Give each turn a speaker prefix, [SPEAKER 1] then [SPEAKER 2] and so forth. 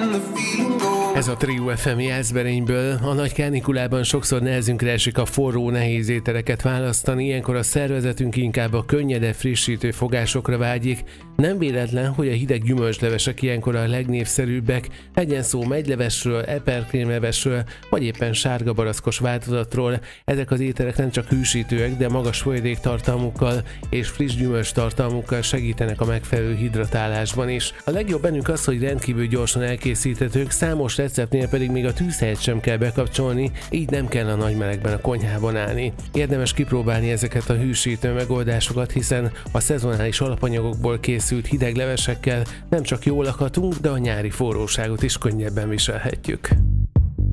[SPEAKER 1] Ez a Trio FM Jászberényből. A nagy kánikulában sokszor nehezünkre esik a forró, nehéz ételeket választani, ilyenkor a szervezetünk inkább a könnyedebb, frissítő fogásokra vágyik. Nem véletlen, hogy a hideg gyümölcslevesek ilyenkor a legnépszerűbbek, legyen szó megylevesről, eperkrémlevesről, vagy éppen sárga barackos változatról. Ezek az ételek nem csak hűsítőek, de magas folyadéktartalmukkal és friss gyümölcs tartalmukkal segítenek a megfelelő hidratálásban is. A legjobb bennük az, hogy rendkívül gyorsan elkészíthetők, számos receptnél pedig még a tűzhelyet sem kell bekapcsolni, így nem kell a nagy melegben a konyhában állni. Érdemes kipróbálni ezeket a hűsítő megoldásokat, hiszen a szezonális alapanyagokból készült hideg levesekkel nem csak jól lakhatunk, de a nyári forróságot is könnyebben viselhetjük.